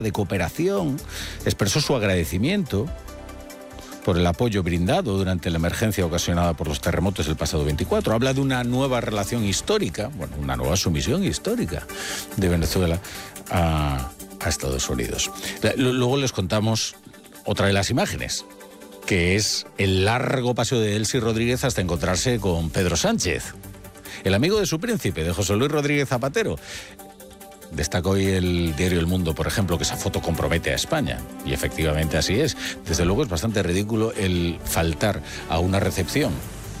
de cooperación, expresó su agradecimiento por el apoyo brindado durante la emergencia ocasionada por los terremotos del pasado 24. Habla de una nueva relación histórica, bueno, una nueva sumisión histórica de Venezuela a Estados Unidos. Luego les contamos otra de las imágenes, que es el largo paseo de Delcy Rodríguez hasta encontrarse con Pedro Sánchez, el amigo de su príncipe, de José Luis Rodríguez Zapatero. Destaca hoy el diario El Mundo, por ejemplo, que esa foto compromete a España. Y efectivamente así es. Desde luego es bastante ridículo el faltar a una recepción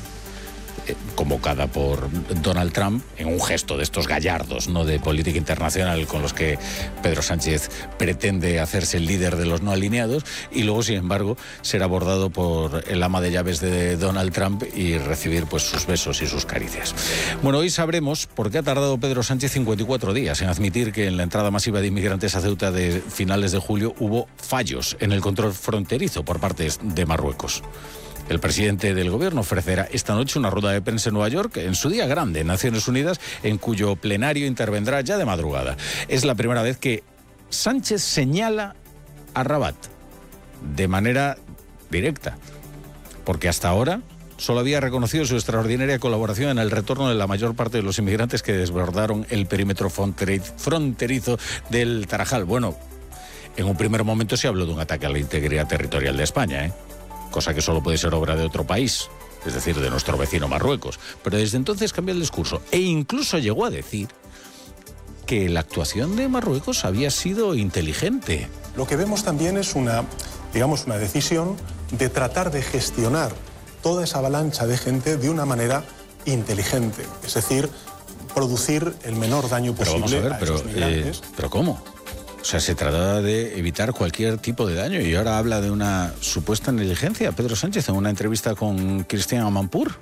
convocada por Donald Trump en un gesto de estos gallardos, ¿no?, de política internacional con los que Pedro Sánchez pretende hacerse el líder de los no alineados, y luego, sin embargo, ser abordado por el ama de llaves de Donald Trump y recibir pues sus besos y sus caricias. Bueno, hoy sabremos por qué ha tardado Pedro Sánchez 54 días en admitir que en la entrada masiva de inmigrantes a Ceuta de finales de julio hubo fallos en el control fronterizo por parte de Marruecos. El presidente del gobierno ofrecerá esta noche una rueda de prensa en Nueva York, en su día grande en Naciones Unidas, en cuyo plenario intervendrá ya de madrugada. Es la primera vez que Sánchez señala a Rabat de manera directa, porque hasta ahora solo había reconocido su extraordinaria colaboración en el retorno de la mayor parte de los inmigrantes que desbordaron el perímetro fronterizo del Tarajal. Bueno, en un primer momento se habló de un ataque a la integridad territorial de España, cosa que solo puede ser obra de otro país, es decir, de nuestro vecino Marruecos. Pero desde entonces cambió el discurso e incluso llegó a decir que la actuación de Marruecos había sido inteligente. Lo que vemos también es una decisión de tratar de gestionar toda esa avalancha de gente de una manera inteligente, es decir, producir el menor daño posible a esos migrantes. ¿Pero cómo? O sea, se trataba de evitar cualquier tipo de daño y ahora habla de una supuesta negligencia. Pedro Sánchez, en una entrevista con Christian Amanpour.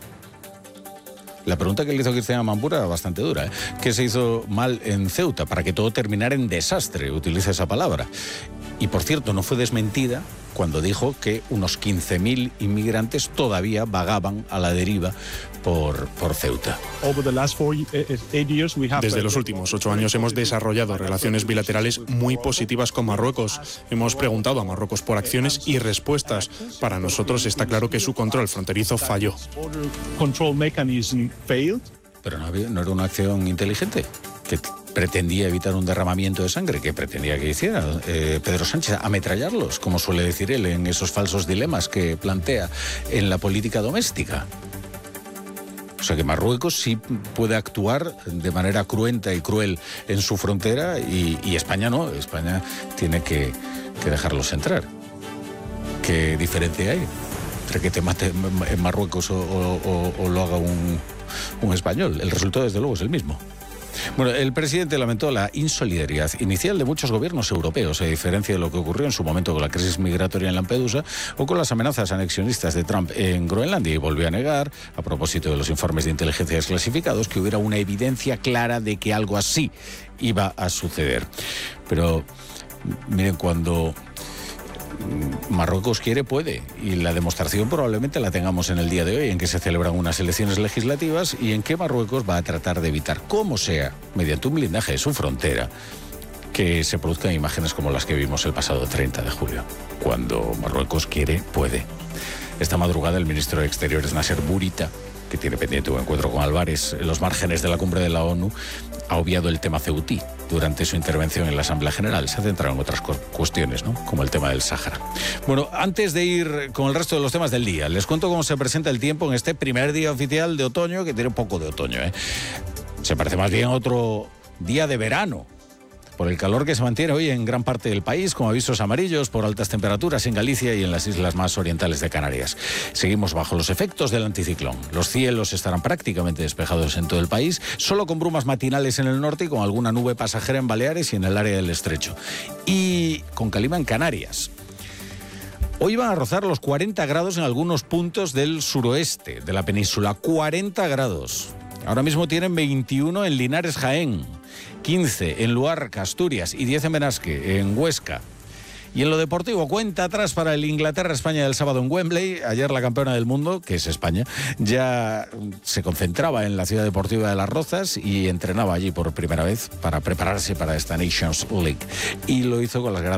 La pregunta que le hizo Christian Amanpour era bastante dura, ¿Qué se hizo mal en Ceuta para que todo terminara en desastre? Utiliza esa palabra. Y, por cierto, no fue desmentida cuando dijo que unos 15.000 inmigrantes todavía vagaban a la deriva por Ceuta. Desde los últimos 8 años hemos desarrollado relaciones bilaterales muy positivas con Marruecos. Hemos preguntado a Marruecos por acciones y respuestas. Para nosotros está claro que su control fronterizo falló. Pero no era una acción inteligente, que pretendía evitar un derramamiento de sangre, que pretendía que hiciera Pedro Sánchez, ametrallarlos, como suele decir él en esos falsos dilemas que plantea en la política doméstica. O sea que Marruecos sí puede actuar de manera cruenta y cruel en su frontera y España no. España tiene que dejarlos entrar. ¿Qué diferencia hay entre que te mate en Marruecos o lo haga un español? El resultado, desde luego, es el mismo. Bueno, el presidente lamentó la insolidaridad inicial de muchos gobiernos europeos, a diferencia de lo que ocurrió en su momento con la crisis migratoria en Lampedusa o con las amenazas anexionistas de Trump en Groenlandia, y volvió a negar, a propósito de los informes de inteligencia desclasificados, que hubiera una evidencia clara de que algo así iba a suceder. Pero, miren, cuando Marruecos quiere, puede, y la demostración probablemente la tengamos en el día de hoy, en que se celebran unas elecciones legislativas y en que Marruecos va a tratar de evitar, como sea, mediante un blindaje de su frontera, que se produzcan imágenes como las que vimos el pasado 30 de julio. Cuando Marruecos quiere, puede. Esta madrugada el ministro de Exteriores, Nasser Bourita, que tiene pendiente un encuentro con Álvarez en los márgenes de la cumbre de la ONU, ha obviado el tema ceutí durante su intervención en la Asamblea General. Se ha centrado en otras cuestiones, ¿no?, como el tema del Sáhara. Bueno, antes de ir con el resto de los temas del día, les cuento cómo se presenta el tiempo en este primer día oficial de otoño, que tiene un poco de otoño, Se parece más bien a otro día de verano, por el calor que se mantiene hoy en gran parte del país, con avisos amarillos por altas temperaturas en Galicia y en las islas más orientales de Canarias. Seguimos bajo los efectos del anticiclón. Los cielos estarán prácticamente despejados en todo el país, solo con brumas matinales en el norte y con alguna nube pasajera en Baleares y en el área del Estrecho. Y con calima en Canarias. Hoy van a rozar los 40 grados en algunos puntos del suroeste de la península. 40 grados. Ahora mismo tienen 21 en Linares, Jaén, 15 en Luarca, Asturias, y 10 en Benasque, en Huesca. Y en lo deportivo, cuenta atrás para el Inglaterra-España del sábado en Wembley. Ayer la campeona del mundo, que es España, ya se concentraba en la ciudad deportiva de Las Rozas y entrenaba allí por primera vez para prepararse para esta Nations League. Y lo hizo con las gradas